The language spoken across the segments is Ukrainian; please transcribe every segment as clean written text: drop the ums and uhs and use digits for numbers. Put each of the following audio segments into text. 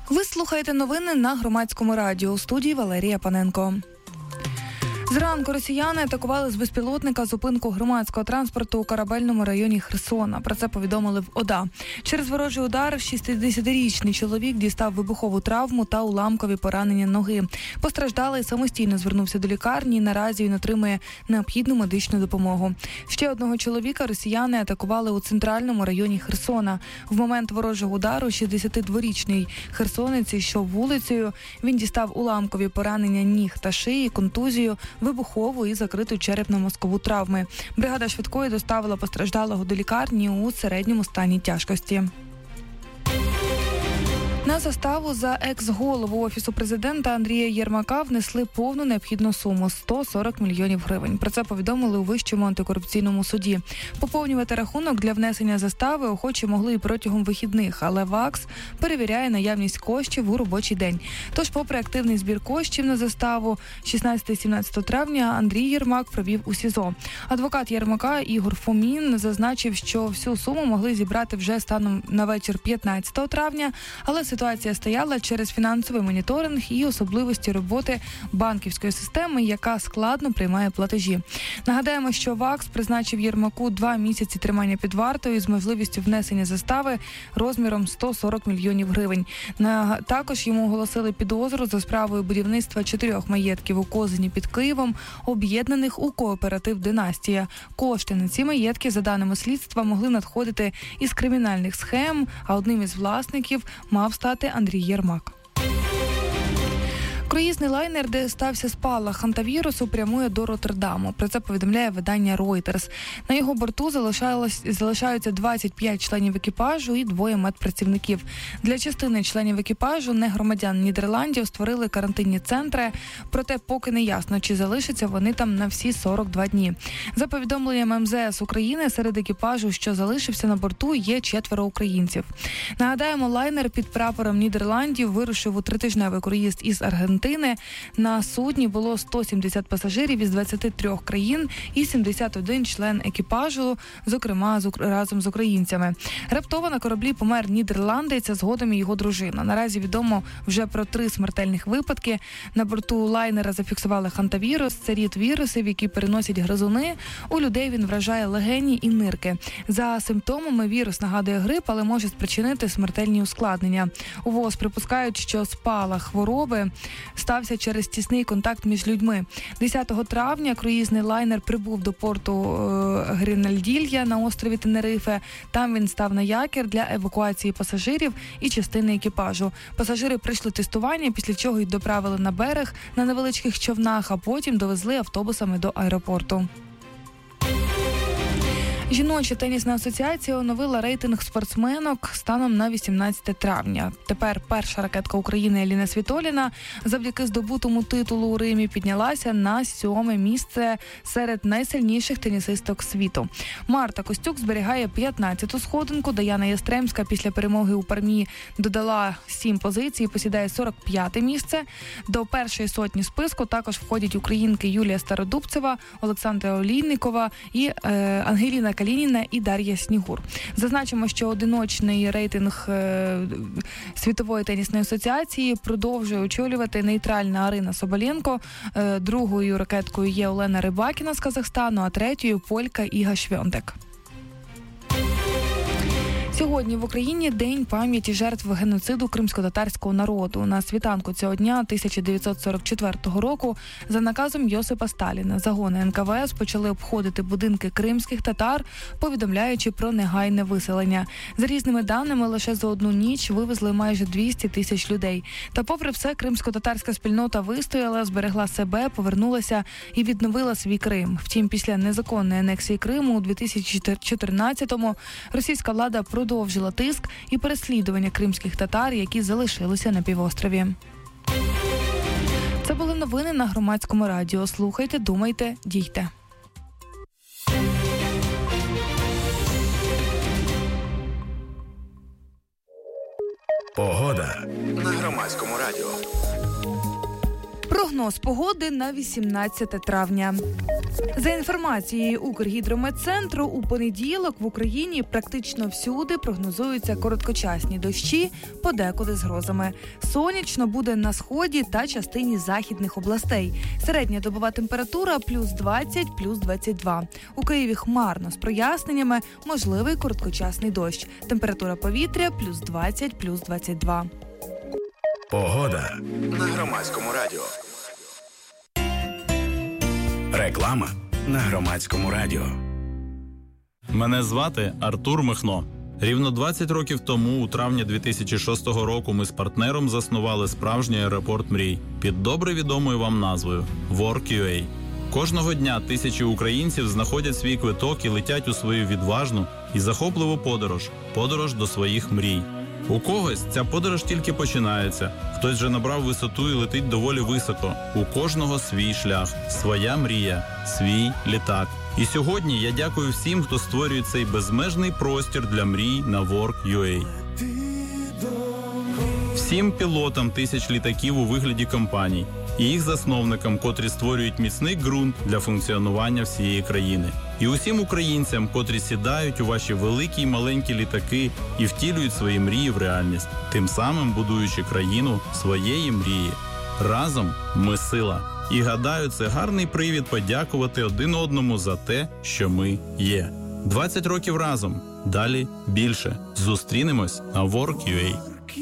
Ви слухаєте новини на Громадському радіо. У студії Валерія Паненко. Зранку росіяни атакували з безпілотника зупинку громадського транспорту у корабельному районі Херсона. Про це повідомили в ОДА. Через ворожий удар 60-річний чоловік дістав вибухову травму та уламкові поранення ноги. Постраждалий самостійно звернувся до лікарні і наразі він отримує необхідну медичну допомогу. Ще одного чоловіка росіяни атакували у центральному районі Херсона. В момент ворожого удару 62-річний херсонець йшов вулицею. Він дістав уламкові поранення ніг та шиї, контузію, вибухову і закриту черепно-мозкову травми. Бригада швидкої доставила постраждалого до лікарні у середньому стані тяжкості. На заставу за екс-голову Офісу президента Андрія Єрмака внесли повну необхідну суму – 140 мільйонів гривень. Про це повідомили у Вищому антикорупційному суді. Поповнювати рахунок для внесення застави охочі могли і протягом вихідних, але ВАКС перевіряє наявність коштів у робочий день. Тож, попри активний збір коштів на заставу, 16-17 травня Андрій Єрмак провів у СІЗО. Адвокат Єрмака Ігор Фомін зазначив, що всю суму могли зібрати вже станом на вечір 15 травня, але ситуація стояла через фінансовий моніторинг і особливості роботи банківської системи, яка складно приймає платежі. Нагадаємо, що ВАКС призначив Єрмаку 2 місяці тримання під вартою з можливістю внесення застави розміром 140 мільйонів гривень. Також йому оголосили підозру за справою будівництва 4 маєтків у Козині під Києвом, об'єднаних у кооператив «Династія». Кошти на ці маєтки, за даними слідства, могли надходити із кримінальних схем, а одним із власників мав стати Андрій Єрмак. Круїзний лайнер, де стався спалах хантавірусу, прямує до Роттердаму. Про це повідомляє видання Reuters. На його борту залишаються 25 членів екіпажу і 2 медпрацівників. Для частини членів екіпажу, не громадян Нідерландів, створили карантинні центри, проте поки не ясно, чи залишаться вони там на всі 42 дні. За повідомленням МЗС України, серед екіпажу, що залишився на борту, є 4 українців. Нагадаємо, лайнер під прапором Нідерландів вирушив у 3-тижневий круїз із Аргентини. На судні було 170 пасажирів із 23 країн і 71 член екіпажу, зокрема разом з українцями. Раптово на кораблі помер нідерландець, а згодом і його дружина. Наразі відомо вже про 3 смертельних випадки. На борту лайнера зафіксували хантавірус. Це рід вірусів, які переносять гризуни. У людей він вражає легені і нирки. За симптомами вірус нагадує грип, але може спричинити смертельні ускладнення. У ВОЗ припускають, що спалах хвороби стався через тісний контакт між людьми. 10 травня круїзний лайнер прибув до порту Грінальділья на острові Тенерифе. Там він став на якір для евакуації пасажирів і частини екіпажу. Пасажири пройшли тестування, після чого їх доправили на берег на невеличких човнах, а потім довезли автобусами до аеропорту. Жіноча тенісна асоціація оновила рейтинг спортсменок станом на 18 травня. Тепер перша ракетка України Еліна Світоліна завдяки здобутому титулу у Римі піднялася на 7-е місце серед найсильніших тенісисток світу. Марта Костюк зберігає 15-ту сходинку, Даяна Ястремська після перемоги у Пармі додала 7 позицій і посідає 45-те місце. До першої сотні списку також входять українки Юлія Стародубцева, Олександра Олійникова і Ангеліна Калініна і Дар'я Снігур. Зазначимо, що одиночний рейтинг Світової тенісної асоціації продовжує очолювати нейтральна Арина Соболенко. Другою ракеткою є Олена Рибакіна з Казахстану, а 3-ю – полька Іга Швьонтек. Сьогодні в Україні День пам'яті жертв геноциду кримськотатарського народу. На світанку цього дня 1944 року за наказом Йосипа Сталіна загони НКВС почали обходити будинки кримських татар, повідомляючи про негайне виселення. За різними даними, лише за одну ніч вивезли майже 200 тисяч людей. Та попри все, кримськотатарська спільнота вистояла, зберегла себе, повернулася і відновила свій Крим. Втім, після незаконної анексії Криму у 2014-му російська влада продовжила тиск і переслідування кримських татар, які залишилися на півострові. Це були новини на Громадському радіо. Слухайте, думайте, дійте. Погода на Громадському радіо. Прогноз погоди на 18 травня. За інформацією Укргідрометцентру, у понеділок в Україні практично всюди прогнозуються короткочасні дощі, подекуди з грозами. Сонячно буде на сході та частині західних областей. Середня добова температура плюс 20, плюс 22. У Києві хмарно з проясненнями, можливий короткочасний дощ. Температура повітря плюс 20, плюс 22. Погода на Громадському радіо. Реклама на Громадському радіо. Мене звати Артур Михно. Рівно 20 років тому, у травні 2006 року, ми з партнером заснували справжній аеропорт мрій під добре відомою вам назвою Work.ua. Кожного дня тисячі українців знаходять свій квиток і летять у свою відважну і захопливу подорож до своїх мрій. У когось ця подорож тільки починається, хтось вже набрав висоту і летить доволі високо. У кожного свій шлях, своя мрія, свій літак. І сьогодні я дякую всім, хто створює цей безмежний простір для мрій на Work.ua. Всім пілотам тисяч літаків у вигляді компаній і їх засновникам, котрі створюють міцний ґрунт для функціонування всієї країни. І усім українцям, котрі сідають у ваші великі й маленькі літаки і втілюють свої мрії в реальність, тим самим будуючи країну своєї мрії. Разом ми сила. І гадаю, це гарний привід подякувати один одному за те, що ми є. 20 років разом. Далі більше. Зустрінемось на Work.ua.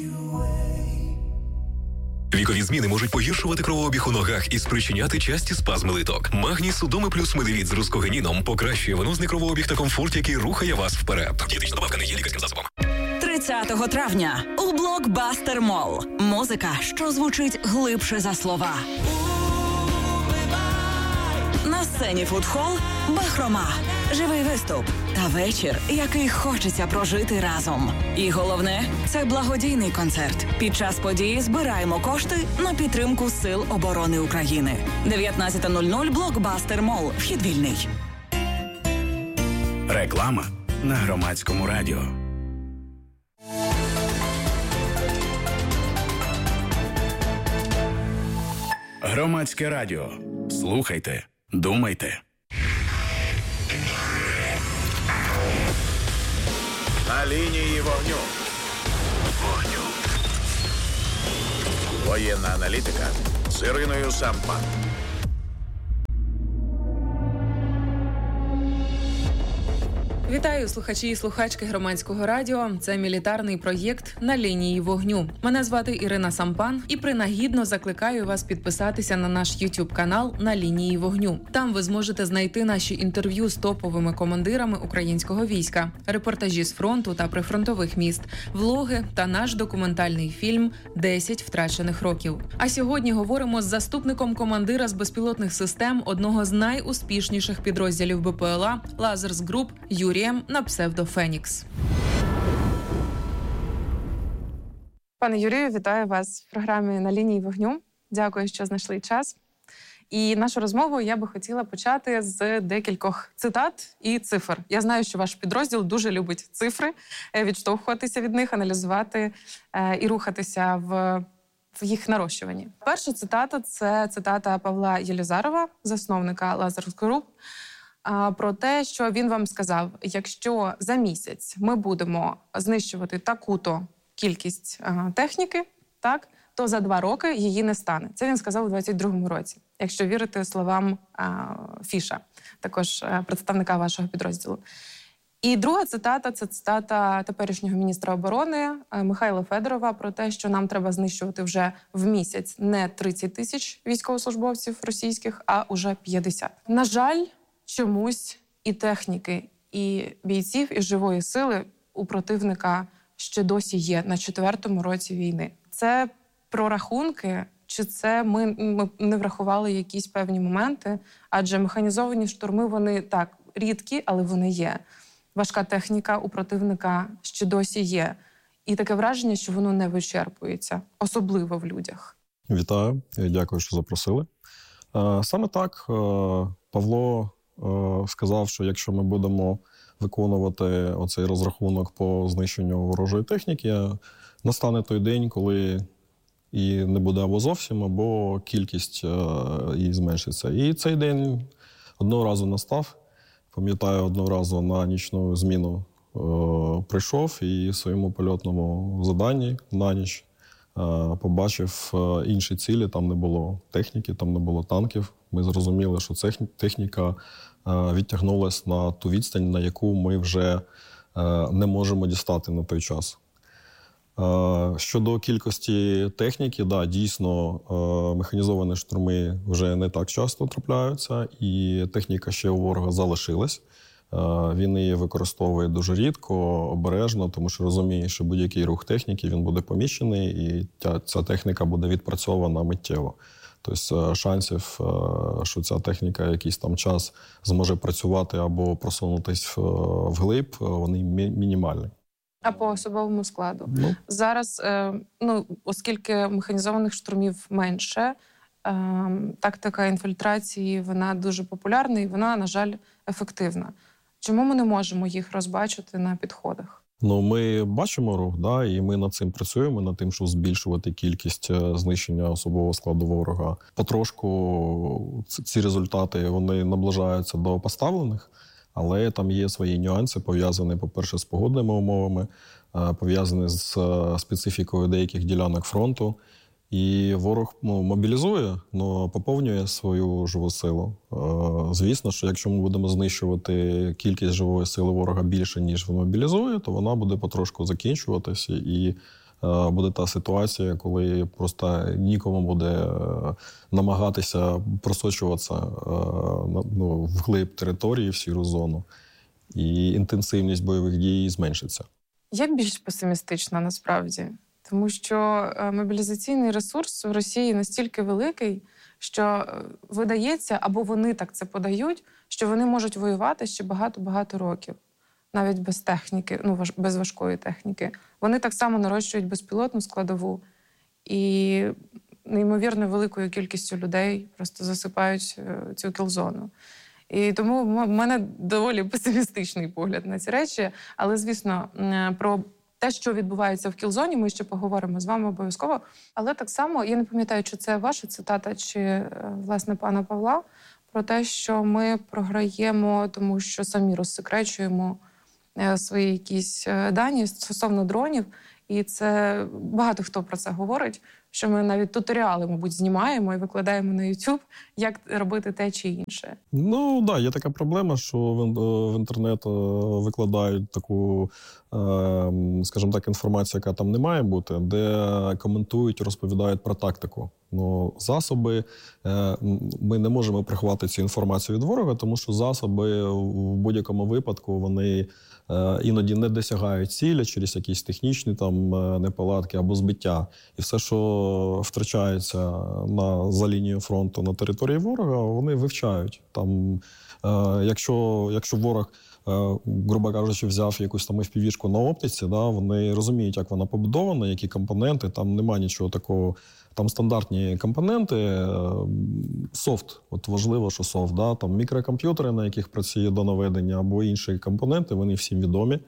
Вікові зміни можуть погіршувати кровообіг у ногах і спричиняти часті спазми литок. Магній Судоми плюс Медевіт з рускогеніном покращує венозний кровообіг та комфорт, який рухає вас вперед. Дієтична добавка не є лікарським засобом. 30 травня у Блокбастер Молл. Музика, що звучить глибше за слова. На сцені фудхол «Бахрома». Живий виступ та вечір, який хочеться прожити разом. І головне – це благодійний концерт. Під час події збираємо кошти на підтримку Сил оборони України. 19:00 Блокбастер Молл. Вхід вільний. Реклама на Громадському радіо. Громадське радіо. Слухайте, думайте. На лінії вогню. Воєнна аналітика з Іриною Сампан. Вітаю слухачі і слухачки Громадського радіо. Це мілітарний проєкт «На лінії вогню». Мене звати Ірина Сампан і принагідно закликаю вас підписатися на наш YouTube-канал «На лінії вогню». Там ви зможете знайти наші інтерв'ю з топовими командирами українського війська, репортажі з фронту та прифронтових міст, влоги та наш документальний фільм «10 втрачених років». А сьогодні говоримо з заступником командира з безпілотних систем одного з найуспішніших підрозділів БПЛА «Лазерс Груп» Юрієм на псевдо Фенікс. Пане Юрію, вітаю вас в програмі «На лінії вогню». Дякую, що знайшли час. І нашу розмову я би хотіла почати з декількох цитат і цифр. Я знаю, що ваш підрозділ дуже любить цифри, відштовхуватися від них, аналізувати і рухатися в їх нарощуванні. Перша цитата – це цитата Павла Єлізарова, засновника «Лазерс Груп», про те, що він вам сказав: якщо за місяць ми будемо знищувати таку-то кількість техніки, так, то за 2 роки її не стане. Це він сказав у 22-му році, якщо вірити словам Фіша, також представника вашого підрозділу. І друга цитата – це цитата теперішнього міністра оборони Михайла Федорова про те, що нам треба знищувати вже в місяць не 30 тисяч військовослужбовців російських, а уже 50. На жаль, чомусь і техніки, і бійців, і живої сили у противника ще досі є на 4-му році війни. Це прорахунки, чи це ми не врахували якісь певні моменти? Адже механізовані штурми, вони так, рідкі, але вони є. Важка техніка у противника ще досі є. І таке враження, що воно не вичерпується, особливо в людях. Вітаю, дякую, що запросили. Саме так, Павло сказав, що якщо ми будемо виконувати оцей розрахунок по знищенню ворожої техніки, настане той день, коли і не буде або зовсім, або кількість її зменшиться. І цей день одного разу настав. Пам'ятаю, одного разу на нічну зміну прийшов і в своєму польотному заданні на ніч побачив інші цілі. Там не було техніки, там не було танків. Ми зрозуміли, що техніка відтягнулася на ту відстань, на яку ми вже не можемо дістати на той час. Щодо кількості техніки, да, дійсно, механізовані штурми вже не так часто трапляються, і техніка ще у ворога залишилась. Він її використовує дуже рідко, обережно, тому що розуміє, що будь-який рух техніки, він буде поміщений, і ця техніка буде відпрацьована миттєво. Тобто шансів, що ця техніка якийсь там час зможе працювати або просунутись вглиб, вони мінімальні. А по особовому складу? Зараз, оскільки механізованих штурмів менше, тактика інфільтрації, вона дуже популярна і вона, на жаль, ефективна. Чому ми не можемо їх розбачити на підходах? Ми бачимо рух, да, і ми над цим працюємо, над тим, щоб збільшувати кількість знищення особового складу ворога. Потрошку ці результати, вони наближаються до поставлених, але там є свої нюанси, пов'язані, по-перше, з погодними умовами, пов'язані з специфікою деяких ділянок фронту. І ворог мобілізує, але поповнює свою живу силу. Звісно, що якщо ми будемо знищувати кількість живої сили ворога більше, ніж він мобілізує, то вона буде потрошку закінчуватися. І буде та ситуація, коли просто нікому буде намагатися просочуватися вглиб території, в сіру зону. І інтенсивність бойових дій зменшиться. Я більш песимістична насправді. Тому що мобілізаційний ресурс в Росії настільки великий, що видається, або вони так це подають, що вони можуть воювати ще багато-багато років. Навіть без техніки, без важкої техніки. Вони так само нарощують безпілотну складову і неймовірно великою кількістю людей просто засипають цю кілзону. І тому в мене доволі песимістичний погляд на ці речі. Але, звісно, про те, що відбувається в кілзоні, ми ще поговоримо з вами обов'язково. Але так само, я не пам'ятаю, чи це ваша цитата, чи, власне, пана Павла, про те, що ми програємо, тому що самі розсекречуємо свої якісь дані стосовно дронів. І це багато хто про це говорить, що ми навіть туторіали, мабуть, знімаємо і викладаємо на YouTube, як робити те чи інше. Так, є така проблема, що в інтернет викладають таку, скажімо так, інформацію, яка там не має бути, де коментують, розповідають про тактику. Засоби, ми не можемо приховати цю інформацію від ворога, тому що засоби в будь-якому випадку, вони іноді не досягають цілі через якісь технічні неполадки або збиття. І все, що втрачається за лінією фронту на території ворога, вони вивчають. Якщо ворог, грубо кажучи, взяв якусь FPV-шку на оптиці, вони розуміють, як вона побудована, які компоненти, там нема нічого такого. Там стандартні компоненти, софт, важливо, що софт, там мікрокомп'ютери, на яких працює до наведення, або інші компоненти, вони всім відомі.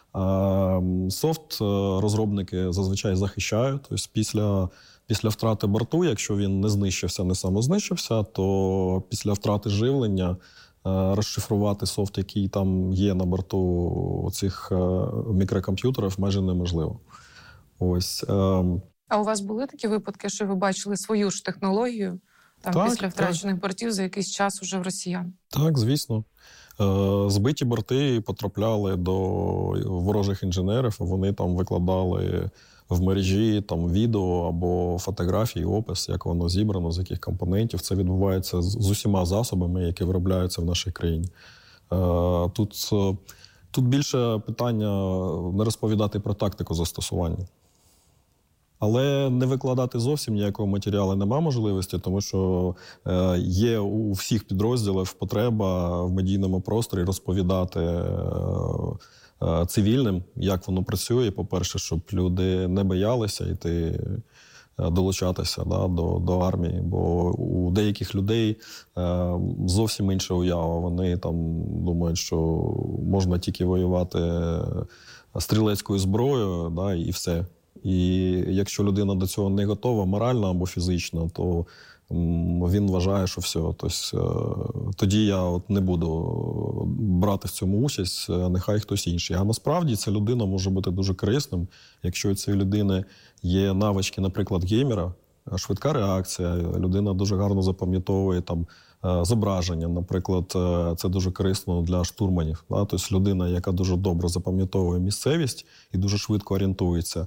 Софт розробники зазвичай захищають, тобто після втрати борту, якщо він не знищився, не самознищився, то після втрати живлення розшифрувати софт, який там є на борту цих мікрокомп'ютерів, майже неможливо. А у вас були такі випадки, що ви бачили свою ж технологію після втрачених бортів за якийсь час уже в росіян? Так, звісно. Збиті борти потрапляли до ворожих інженерів, вони там викладали в мережі відео або фотографії, опис, як воно зібрано, з яких компонентів. Це відбувається з усіма засобами, які виробляються в нашій країні. Тут більше питання не розповідати про тактику застосування. Але не викладати зовсім ніякого матеріалу нема можливості, тому що є у всіх підрозділів потреба в медійному просторі розповідати цивільним, як воно працює. По-перше, щоб люди не боялися йти долучатися до армії, бо у деяких людей зовсім інша уява. Вони думають, що можна тільки воювати стрілецькою зброєю, і все. І якщо людина до цього не готова морально або фізично, то він вважає, що все. Тобто, тоді я не буду брати в цьому участь, нехай хтось інший. А насправді ця людина може бути дуже корисним, якщо у цієї людини є навички, наприклад, геймера, швидка реакція, людина дуже гарно запам'ятовує там зображення, наприклад, це дуже корисно для штурманів. Тобто людина, яка дуже добре запам'ятовує місцевість і дуже швидко орієнтується,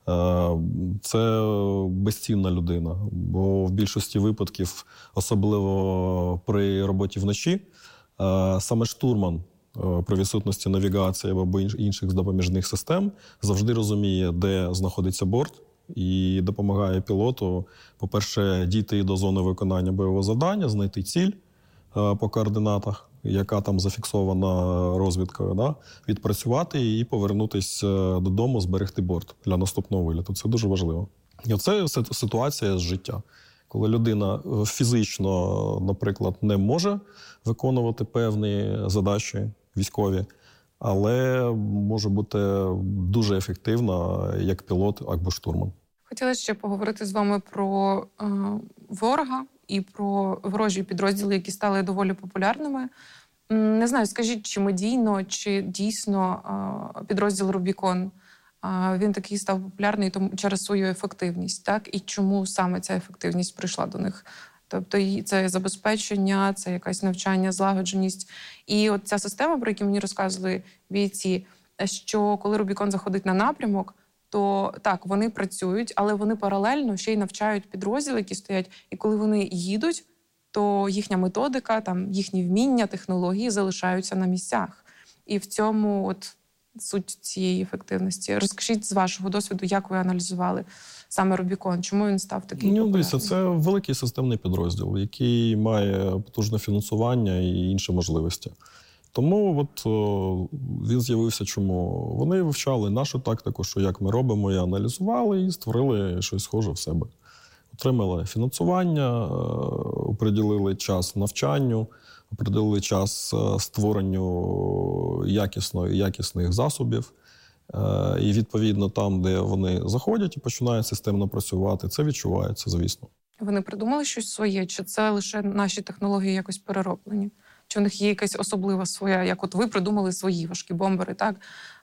це безцінна людина, бо в більшості випадків, особливо при роботі вночі, саме штурман при відсутності навігації або інших допоміжних систем завжди розуміє, де знаходиться борт, і допомагає пілоту, по-перше, дійти до зони виконання бойового завдання, знайти ціль по координатах, яка там зафіксована розвідкою, відпрацювати її і повернутися додому, зберегти борт для наступного виліту. Це дуже важливо. І це ситуація з життя. Коли людина фізично, наприклад, не може виконувати певні задачі військові, але може бути дуже ефективна як пілот або штурман. Хотіла ще поговорити з вами про ворога і про ворожі підрозділи, які стали доволі популярними. Не знаю, скажіть, чи медійно, чи дійсно підрозділ «Рубікон» він такий став популярний через свою ефективність, так? І чому саме ця ефективність прийшла до них? Тобто це забезпечення, це якесь навчання, злагодженість. І от ця система, про яку мені розказували бійці, що коли «Рубікон» заходить на напрямок, то так, вони працюють, але вони паралельно ще й навчають підрозділи, які стоять. І коли вони їдуть, то їхня методика, там, їхні вміння, технології залишаються на місцях. І в цьому от суть цієї ефективності. Розкажіть з вашого досвіду, як ви аналізували саме «Рубікон», чому він став такий популярний? Це великий системний підрозділ, який має потужне фінансування і інші можливості. Тому він з'явився чому? Вони вивчали нашу тактику, що як ми робимо, і аналізували, і створили щось схоже в себе. Отримали фінансування, приділили час навчанню, приділили час створенню якісних засобів. І, відповідно, там, де вони заходять і починають системно працювати, це відчувається, звісно. Вони придумали щось своє? Чи це лише наші технології якось перероблені? Чи в них є якась особлива своя, як от ви придумали свої важкі бомбери, так?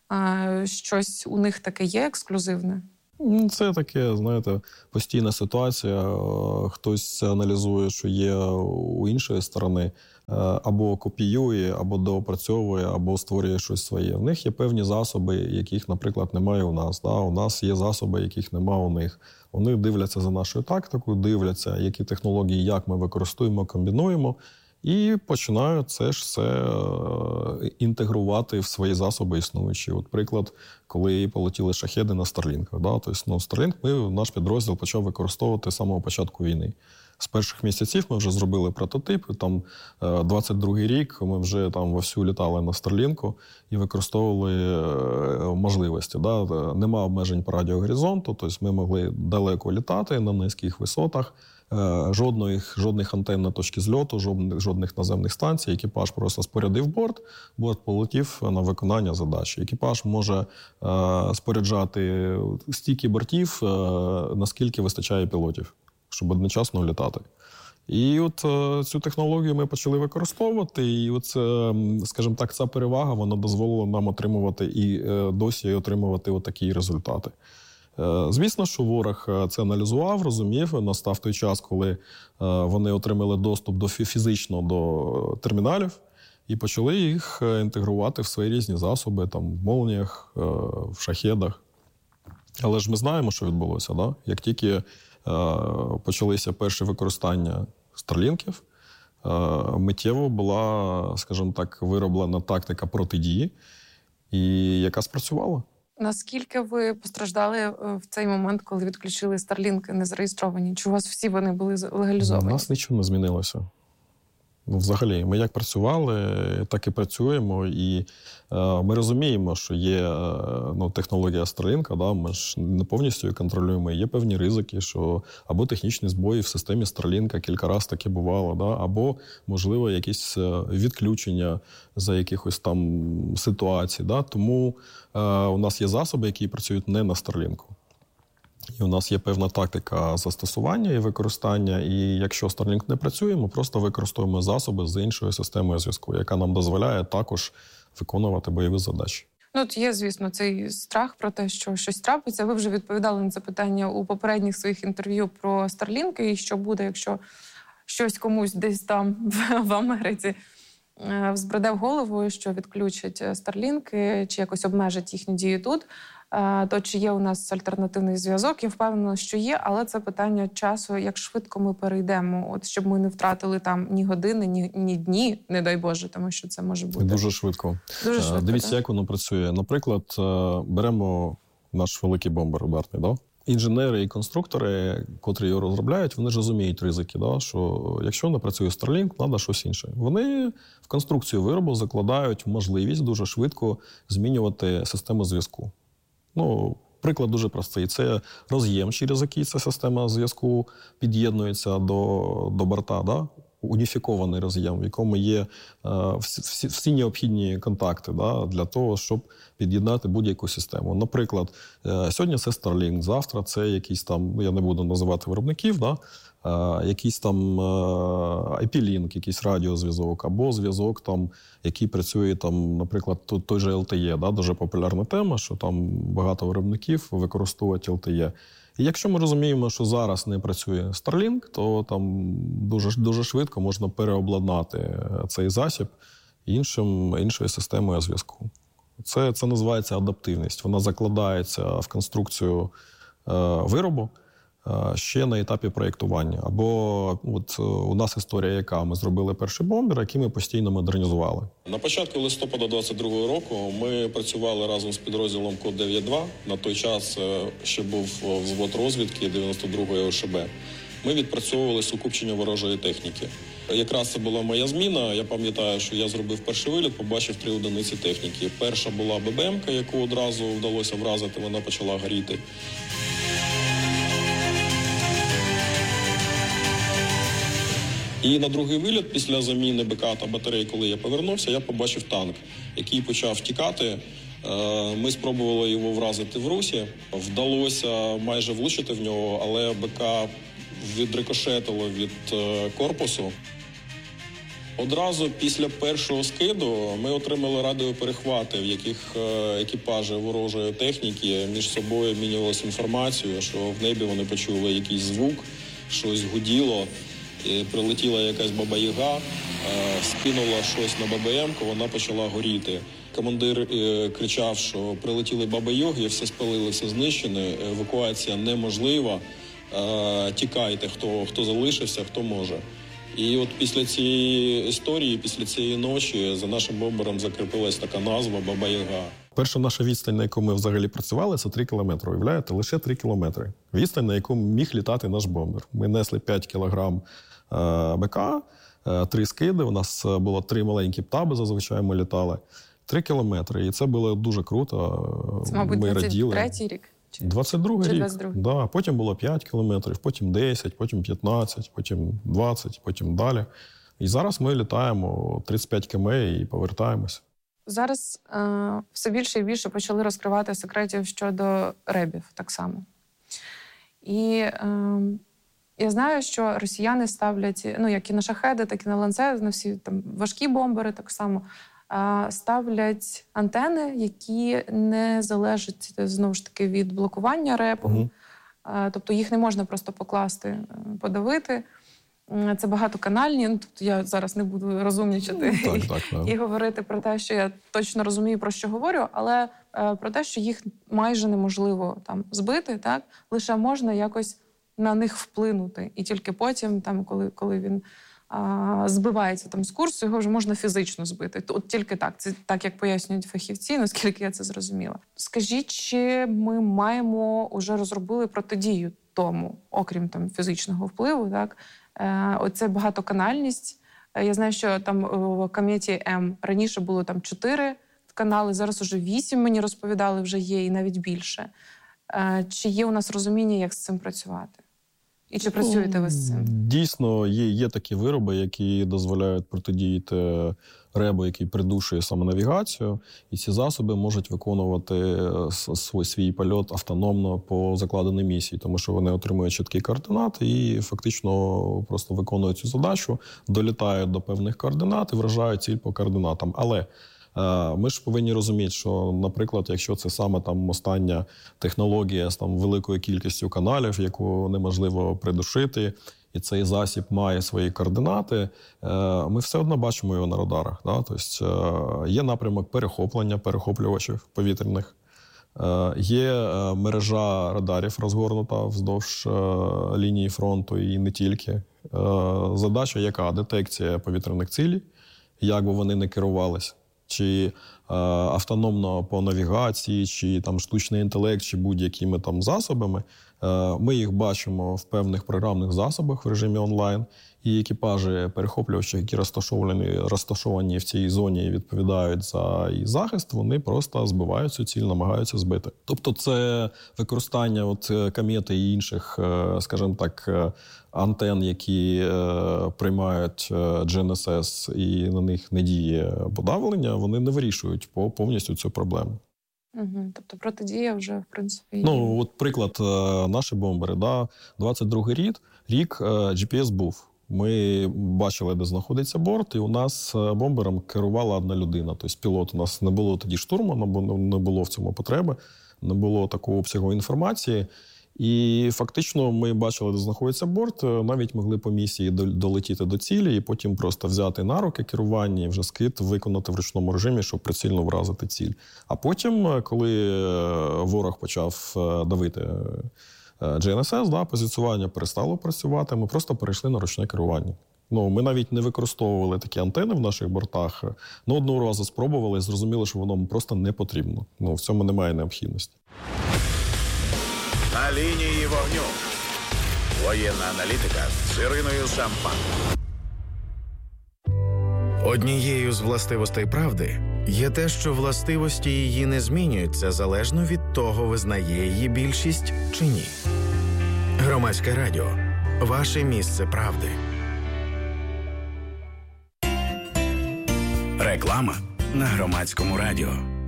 Щось у них таке є ексклюзивне? Це таке, знаєте, постійна ситуація. Хтось аналізує, що є у іншої сторони, або копіює, або доопрацьовує, або створює щось своє. В них є певні засоби, яких, наприклад, немає у нас. У нас є засоби, яких немає у них. Вони дивляться за нашою тактикою, дивляться, які технології, як ми використовуємо, комбінуємо, і починають це ж все інтегрувати в свої засоби існуючі. От приклад, коли полетіли шахеди на Старлінках. Тобто, Старлінк наш підрозділ почав використовувати з самого початку війни. З перших місяців ми вже зробили прототип, там 22-й рік ми вже там вовсю літали на Старлінку і використовували можливості. Нема обмежень по радіогоризонту, тобто ми могли далеко літати на низьких висотах, жодних антенн на точці зльоту, жодних наземних станцій. Екіпаж просто спорядив борт полетів на виконання задачі. Екіпаж може споряджати стільки бортів, наскільки вистачає пілотів, щоб одночасно літати. І от цю технологію ми почали використовувати, і от, скажімо так, ця перевага, вона дозволила нам отримувати і досі отримувати от такі результати. Звісно, що ворог це аналізував, розумів, настав той час, коли вони отримали доступ фізично до терміналів і почали їх інтегрувати в свої різні засоби, там, в молніях, в шахедах. Але ж ми знаємо, що відбулося. Да? Як тільки почалися перші використання старлінків, миттєво була, скажімо так, вироблена тактика протидії, і яка спрацювала. Наскільки ви постраждали в цей момент, коли відключили Старлінки незареєстровані? Чи у вас всі вони були легалізовані? У нас нічого не змінилося. Взагалі, ми як працювали, так і працюємо. І ми розуміємо, що є технологія Старлінка, ми ж не повністю її контролюємо. Є певні ризики, що або технічні збої в системі Старлінка, кілька разів таке бувало, або, можливо, якісь відключення за якихось там ситуацій. Тому у нас є засоби, які працюють не на Старлінку. І у нас є певна тактика застосування і використання, і якщо Starlink не працює, ми просто використовуємо засоби з іншою системою зв'язку, яка нам дозволяє також виконувати бойові задачі. Ну, от є, звісно, цей страх про те, що щось трапиться. Ви вже відповідали на це питання у попередніх своїх інтерв'ю про Starlink, і що буде, якщо щось комусь десь там в Америці взбреде в голову, що відключать Starlink, чи якось обмежать їхню дію тут, то чи є у нас альтернативний зв'язок? Я впевнена, що є, але це питання часу, як швидко ми перейдемо, от щоб ми не втратили там ні години, ні дні, не дай Боже, тому що це може бути... Дуже швидко. Дуже швидко, дивіться, так? як воно працює. Наприклад, беремо наш великий бомбер ударний, да? Інженери і конструктори, котрі його розробляють, вони ж розуміють ризики, да? Що якщо не працює Starlink, треба щось інше. Вони в конструкцію виробу закладають можливість дуже швидко змінювати систему зв'язку. Ну, приклад дуже простий. Це роз'єм, через який ця система зв'язку під'єднується до борта, да? Уніфікований роз'єм, в якому є всі необхідні контакти, да? Для того, щоб під'єднати будь-яку систему. Наприклад, сьогодні це Starlink, завтра це якийсь там, я не буду називати виробників, да? Якийсь там IP-лінк, якийсь радіозв'язок, або зв'язок, там, який працює, там, наприклад, той же LTE, да? Дуже популярна тема, що там багато виробників використовують LTE. І якщо ми розуміємо, що зараз не працює Starlink, то там дуже швидко можна переобладнати цей засіб іншою системою зв'язку. Це називається адаптивність. Вона закладається в конструкцію виробу ще на етапі проєктування. Або от у нас історія яка? Ми зробили перший бомбер, який ми постійно модернізували. На початку листопада 2022 року ми працювали разом з підрозділом Код 9.2. На той час ще був взвод розвідки 92-ї ОШБ. Ми відпрацьовували сукупчення ворожої техніки. Якраз це була моя зміна. Я пам'ятаю, що я зробив перший виліт, побачив 3 одиниці техніки. Перша була ББМ-ка, яку одразу вдалося вразити, вона почала горіти. І на другий виліт, після заміни БК та батарей, коли я повернувся, я побачив танк, який почав втікати. Ми спробували його вразити в русі. Вдалося майже влучити в нього, але БК відрикошетило від корпусу. Одразу після першого скиду ми отримали радіоперехвати, в яких екіпажі ворожої техніки між собою обмінювалися інформацією, що в небі вони почули якийсь звук, щось гуділо. І прилетіла якась баба-яга, скинула щось на ББМ-ку, вона почала горіти. Командир кричав, що прилетіли баба-яги, все спалили, все знищено, евакуація неможлива, тікайте, хто залишився, хто може. І от після цієї історії, після цієї ночі за нашим бомбером закріпилась така назва «Баба-яга». Перша наша відстань, на яку ми взагалі працювали, це 3 кілометри. Уявляєте? Лише 3 кілометри. Відстань, на яку міг літати наш бомбер. Ми несли 5 кілограм БК, 3 скиди. У нас було 3 маленькі птаби, зазвичай ми літали. 3 кілометри. І це було дуже круто. Це, мабуть, 23-й рік? 22-й рік. 22-й. Да. Потім було 5 кілометрів, потім 10, потім 15, потім 20, потім далі. І зараз ми літаємо 35 км і повертаємося. Зараз все більше і більше почали розкривати секретів щодо ребів так само. І я знаю, що росіяни ставлять, ну, як і на шахеди, так і на ланцети, на всі там важкі бомбери так само, ставлять антени, які не залежать, знову ж таки, від блокування репу. Угу. Тобто їх не можна просто покласти, подавити. Це багатоканальні. Тобто я зараз не буду розумнічати і говорити про те, що я точно розумію, про що говорю, але про те, що їх майже неможливо там збити, так? Лише можна якось на них вплинути. І тільки потім, там, коли він збивається там з курсу, його вже можна фізично збити. От тільки так. Це так, як пояснюють фахівці, наскільки я це зрозуміла. Скажіть, чи ми маємо, уже розробили протидію тому, окрім там фізичного впливу, так? Оце багатоканальність. Я знаю, що там в Кометі М раніше було там 4 канали, зараз уже 8, мені розповідали, вже є, і навіть більше. Чи є у нас розуміння, як з цим працювати? І чи працюєте ви з цим? Дійсно, є такі вироби, які дозволяють протидіяти ребу, який придушує саме навігацію, і ці засоби можуть виконувати свій польот автономно по закладеній місії, тому що вони отримують чіткі координати і фактично просто виконують цю задачу, долітають до певних координат і вражають ціль по координатам. Але ми ж повинні розуміти, що, наприклад, якщо це саме там остання технологія з там великою кількістю каналів, яку неможливо придушити, і цей засіб має свої координати, ми все одно бачимо його на радарах. Да? Тобто є напрямок перехоплення перехоплювачів повітряних, є мережа радарів розгорнута вздовж лінії фронту і не тільки. Задача яка? Детекція повітряних цілей, як би вони не керувались. Чи автономно по навігації, чи там штучний інтелект, чи будь-якими там засобами. Ми їх бачимо в певних програмних засобах в режимі онлайн. І екіпажі перехоплювачів, які розташовані в цій зоні і відповідають за її захист, вони просто збивають цю ціль, намагаються збити. Тобто це використання комети і інших, скажімо так, антен, які приймають GNSS і на них не діє подавлення, вони не вирішують повністю цю проблему. Угу. Тобто протидія вже, в принципі... От приклад, наші бомбери, 22-й рік GPS був. Ми бачили, де знаходиться борт, і у нас бомбером керувала одна людина. Тобто пілот, у нас не було тоді штурму, не було в цьому потреби, не було такого обсягу інформації. І фактично ми бачили, де знаходиться борт, навіть могли по місії долетіти до цілі і потім просто взяти на руки керування і вже скид виконати в ручному режимі, щоб прицільно вразити ціль. А потім, коли ворог почав давити GNSS, позиціювання перестало працювати, ми просто перейшли на ручне керування. Ми навіть не використовували такі антени в наших бортах. Одного разу спробували і зрозуміли, що воно просто не потрібно. В цьому немає необхідності. На лінії вогню. Воєнна аналітика з Іриною Сампан. Однією з властивостей правди є те, що властивості її не змінюються залежно від того, визнає її більшість чи ні. Громадське радіо. Ваше місце правди. Реклама на Громадському радіо.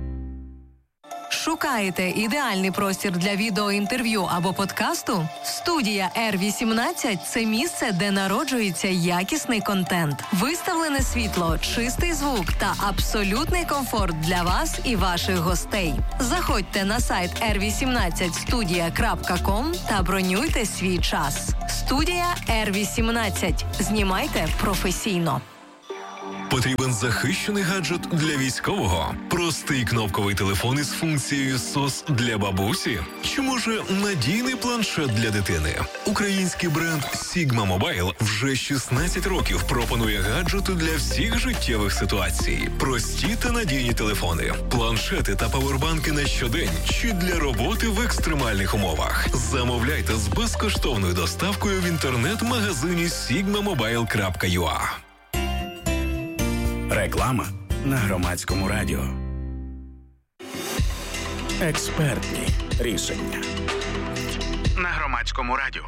Шукаєте ідеальний простір для відеоінтерв'ю або подкасту? Студія R18 – це місце, де народжується якісний контент. Виставлене світло, чистий звук та абсолютний комфорт для вас і ваших гостей. Заходьте на сайт r18studia.com та бронюйте свій час. Студія R18. Знімайте професійно. Потрібен захищений гаджет для військового? Простий кнопковий телефон із функцією SOS для бабусі? Чи може надійний планшет для дитини? Український бренд Sigma Mobile вже 16 років пропонує гаджети для всіх життєвих ситуацій. Прості та надійні телефони, планшети та павербанки на щодень чи для роботи в екстремальних умовах. Замовляйте з безкоштовною доставкою в інтернет-магазині sigmamobile.ua. Реклама на Громадському радіо. Експертні рішення на Громадському радіо.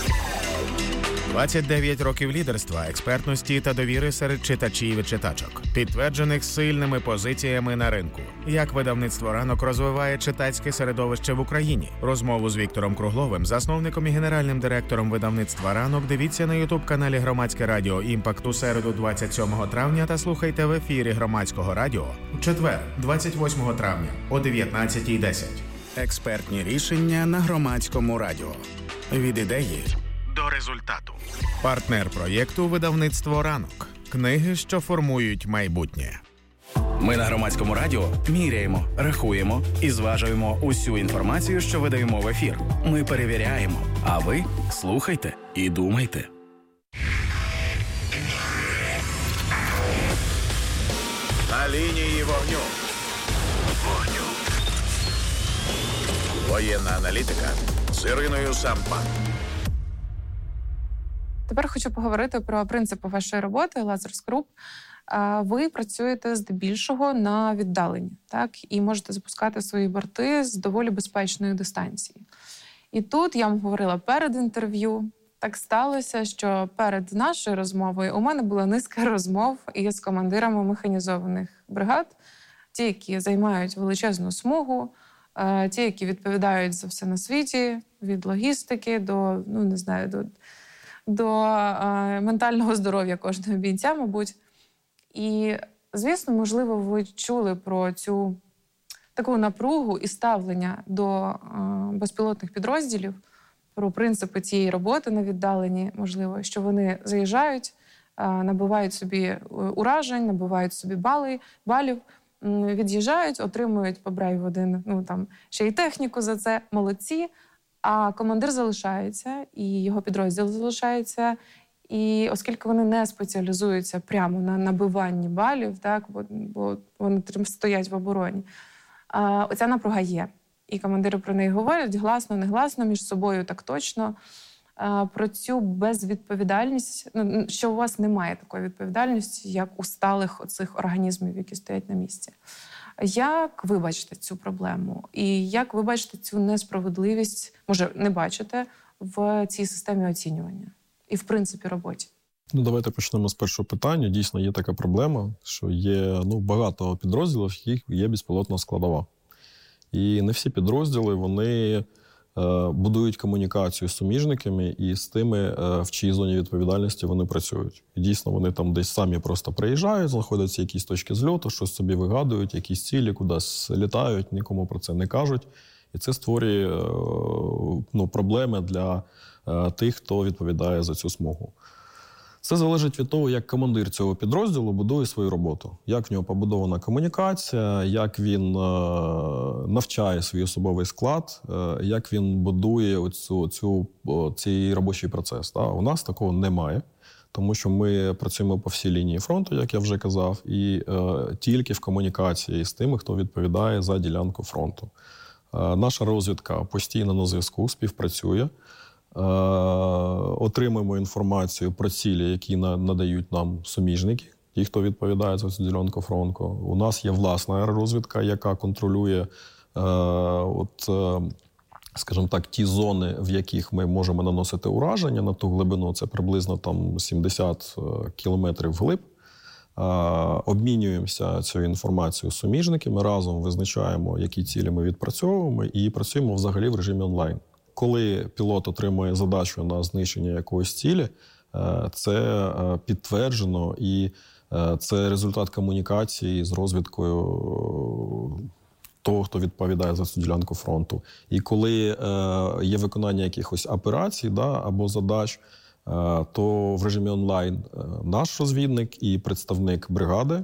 29 років лідерства, експертності та довіри серед читачів і читачок, підтверджених сильними позиціями на ринку. Як видавництво «Ранок» розвиває читацьке середовище в Україні? Розмову з Віктором Кругловим, засновником і генеральним директором видавництва «Ранок», дивіться на ютуб-каналі «Громадське радіо Імпакт» у середу 27 травня та слухайте в ефірі Громадського радіо у четвер 28 травня о 19:10. Експертні рішення на Громадському радіо. Від ідеї до результату. Партнер проєкту «Видавництво «Ранок». Книги, що формують майбутнє. Ми на Громадському радіо міряємо, рахуємо і зважуємо усю інформацію, що видаємо в ефір. Ми перевіряємо, а ви слухайте і думайте. На лінії вогню. Воєнна аналітика з Іриною Сампан. Тепер хочу поговорити про принципи вашої роботи Lazarus Group. Ви працюєте здебільшого на віддаленні, так? І можете запускати свої борти з доволі безпечної дистанції. І тут я вам говорила перед інтерв'ю, так сталося, що перед нашою розмовою у мене була низка розмов із командирами механізованих бригад, ті, які займають величезну смугу, ті, які відповідають за все на світі, від логістики до, до ментального здоров'я кожного бійця, мабуть. І, звісно, можливо, ви чули про цю таку напругу і ставлення до безпілотних підрозділів, про принципи цієї роботи на віддаленні, можливо, що вони заїжджають, набувають собі уражень, набувають собі балів, від'їжджають, отримують по брайву один, ще й техніку за це, молодці, а командир залишається, і його підрозділ залишається, і оскільки вони не спеціалізуються прямо на набиванні балів, так, бо вони стоять в обороні, оця напруга є. І командири про неї говорять гласно, негласно, між собою так точно, про цю безвідповідальність, що у вас немає такої відповідальності, як у сталих оцих організмів, які стоять на місці. Як ви бачите цю проблему? І як ви бачите цю несправедливість, може, не бачите, в цій системі оцінювання і, в принципі, роботі? Давайте почнемо з першого питання. Дійсно, є така проблема, що є багато підрозділів, в яких є безпілотна складова. І не всі підрозділи, вони будують комунікацію з суміжниками і з тими, в чиїй зоні відповідальності вони працюють. І дійсно, вони там десь самі просто приїжджають, знаходяться якісь точки зльоту, щось собі вигадують, якісь цілі, кудись літають, нікому про це не кажуть. І це створює проблеми для тих, хто відповідає за цю смугу. Це залежить від того, як командир цього підрозділу будує свою роботу. Як в нього побудована комунікація, як він навчає свій особовий склад, як він будує цей робочий процес. У нас такого немає, тому що ми працюємо по всій лінії фронту, як я вже казав, і тільки в комунікації з тими, хто відповідає за ділянку фронту. Наша розвідка постійно на зв'язку, співпрацює. Отримуємо інформацію про цілі, які надають нам суміжники, ті, хто відповідає за цю ділянку фронту. У нас є власна аеророзвідка, яка контролює, скажімо так, ті зони, в яких ми можемо наносити ураження на ту глибину, це приблизно 70 кілометрів вглиб. Обмінюємося цією інформацією з суміжниками, разом визначаємо, які цілі ми відпрацьовуємо, і працюємо взагалі в режимі онлайн. Коли пілот отримує задачу на знищення якоїсь цілі, це підтверджено, і це результат комунікації з розвідкою того, хто відповідає за цю ділянку фронту. І коли є виконання якихось операцій або задач, то в режимі онлайн наш розвідник і представник бригади